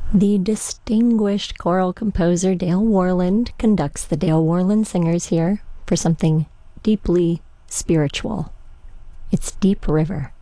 The distinguished choral composer Dale Worland conducts the Dale Worland Singers here for something deeply spiritual. It's Deep River.